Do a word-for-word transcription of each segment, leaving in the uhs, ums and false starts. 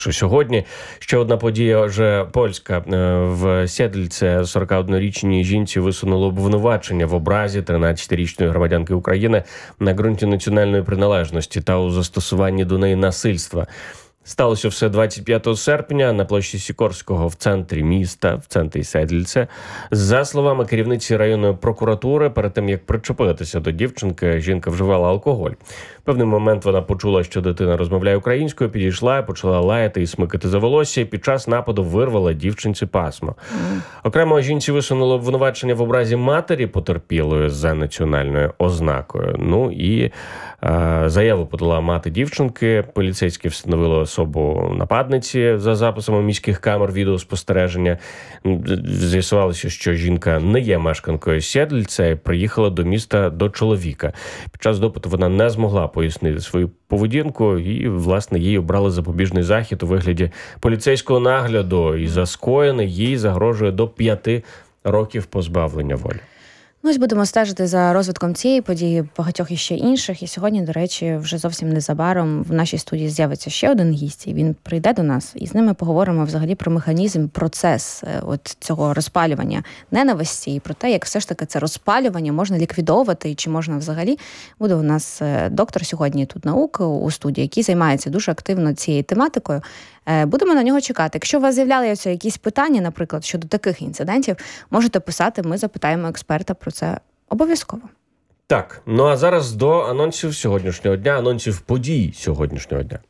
Що сьогодні ще одна подія, вже польська. В Сєдльце сорокаоднорічній жінці висунуло обвинувачення в образі тринадцятирічної громадянки України на ґрунті національної приналежності та у застосуванні до неї насильства. Сталося все двадцять п'ятого серпня на площі Сікорського в центрі міста, в центрі Сєдльце. За словами керівниці районної прокуратури, перед тим, як причепитися до дівчинки, жінка вживала алкоголь. В певний момент вона почула, що дитина розмовляє українською, підійшла, почала лаяти і смикати за волосся, і під час нападу вирвала дівчинці пасмо. Окремо жінці висунуло обвинувачення в образі матері потерпілої за національною ознакою. Ну і е, заяву подала мати дівчинки. Поліцейські встановили особу нападниці за записами міських камер відеоспостереження. З'ясувалося, що жінка не є мешканкою Сєдльця і приїхала до міста до чоловіка. Під час допиту вона не змогла пояснити свою поведінку і, власне, їй обрали запобіжний захід у вигляді поліцейського нагляду, і за скоєне їй загрожує до п'яти років позбавлення волі. Ну, ось будемо стежити за розвитком цієї події, багатьох іще інших. І сьогодні, до речі, вже зовсім незабаром в нашій студії з'явиться ще один гість, і він прийде до нас, і з ними поговоримо взагалі про механізм, процес от цього розпалювання ненависті, і про те, як все ж таки це розпалювання можна ліквідовувати, і чи можна взагалі. Буде у нас доктор сьогодні тут наук у студії, який займається дуже активно цією тематикою. Будемо на нього чекати. Якщо у вас з'являлися якісь питання, наприклад, щодо таких інцидентів, можете писати, ми запитаємо експерта про це обов'язково. Так, ну а зараз до анонсів сьогоднішнього дня, анонсів подій сьогоднішнього дня.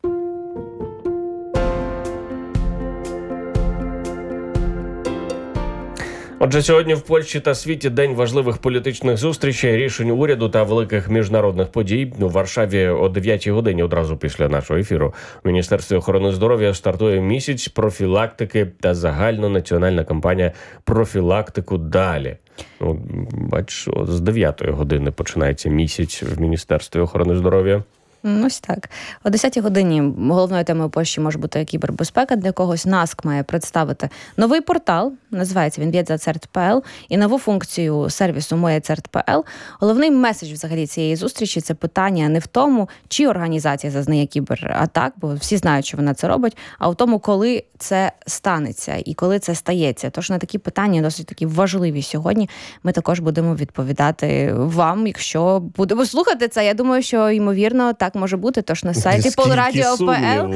Отже, сьогодні в Польщі та світі день важливих політичних зустрічей, рішень уряду та великих міжнародних подій. У Варшаві о дев'ятій годині, одразу після нашого ефіру, в Міністерстві охорони здоров'я стартує місяць профілактики та загальнонаціональна кампанія «Профілактику далі». Ну, бач, з дев'ятої години починається місяць в Міністерстві охорони здоров'я. Ось так. О десятій годині головною темою Польщі може бути кібербезпека. Для когось НАСК має представити новий портал, називається він wiedza.cert.pl, і нову функцію сервісу «Моє.церт.пл». Головний меседж взагалі цієї зустрічі – це питання не в тому, чи організація зазнає кібератак, бо всі знають, що вона це робить, а в тому, коли це станеться і коли це стається. Тож на такі питання, досить такі важливі сьогодні, ми також будемо відповідати вам, якщо будемо слухати це. Я думаю, що, ймовірно, так може бути, тож на сайті Полрадіо.пл.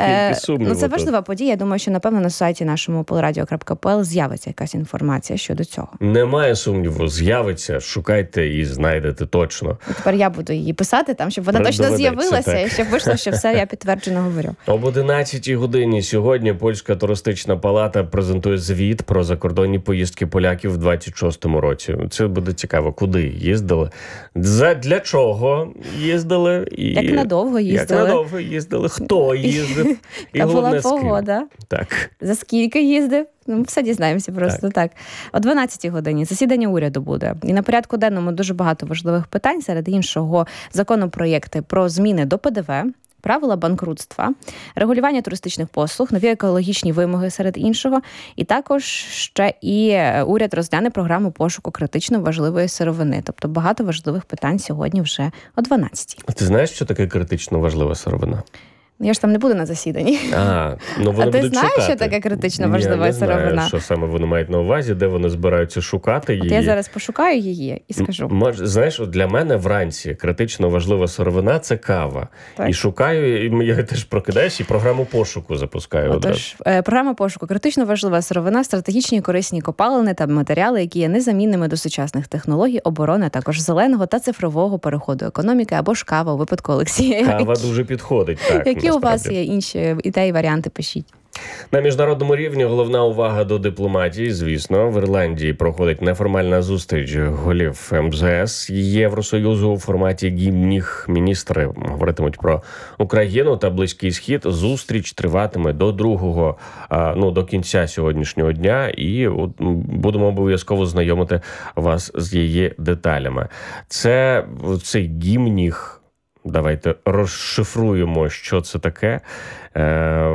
Ну, це важлива подія. Я думаю, що, напевно, на сайті нашому полрадіо.пл з'явиться якась інформація щодо цього. Немає сумніву, з'явиться, шукайте і знайдете точно. І тепер я буду її писати там, щоб вона точно Доведеться, з'явилася, так. І щоб вийшло, що все я підтверджено говорю. Об одинадцятій годині сьогодні Польська туристична палата презентує звіт про закордонні поїздки поляків в двадцять шостому році. Це буде цікаво, куди їздили, за для чого їздили і як надовго їздили. Як надовго їздили, хто їздив. І яка була з ким. погода. Так. За скільки їздив? Ну, все дізнаємося просто так. так. О дванадцятій годині засідання уряду буде. І на порядку денному дуже багато важливих питань, серед іншого законопроєкти про зміни до Пе Де Ве, правила банкрутства, регулювання туристичних послуг, нові екологічні вимоги серед іншого. І також ще і уряд розгляне програму пошуку критично важливої сировини. Тобто багато важливих питань сьогодні вже о дванадцятій. А ти знаєш, що таке критично важлива сировина? Я ж там не буду на засіданні. А, ну вони а ти будуть знаєш, шукати. що таке критично важлива я сировина? Я не знаю, що саме вони мають на увазі, де вони збираються шукати її. От я зараз пошукаю її і скажу. Мож, знаєш, для мене вранці критично важлива сировина – це кава. Так. І шукаю, і я теж прокидаюсь, і програму пошуку запускаю. Отож, одразу. Програма пошуку критично важлива сировина, стратегічні корисні копалини та матеріали, які є незамінними до сучасних технологій, оборони, також зеленого та цифрового переходу економіки, або ж кава у випадку Олексія. Кава дуже підходить, так. Які у вас є інші ідеї, варіанти, пишіть. На міжнародному рівні головна увага до дипломатії. Звісно, в Ірландії проходить неформальна зустріч голів Ем Зе Ес Євросоюзу у форматі гімніх. Міністри говоритимуть про Україну та Близький Схід. Зустріч триватиме до другого, ну, до кінця сьогоднішнього дня, і будемо обов'язково знайомити вас з її деталями. Це цей гімніх. Давайте розшифруємо, що це таке.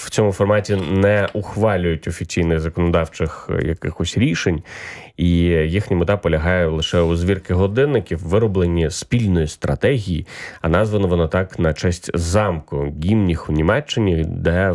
в цьому форматі не ухвалюють офіційних законодавчих якихось рішень, і їхня мета полягає лише у звірки годинників, виробленні спільної стратегії, а названо воно так на честь замку Гімніх у Німеччині, де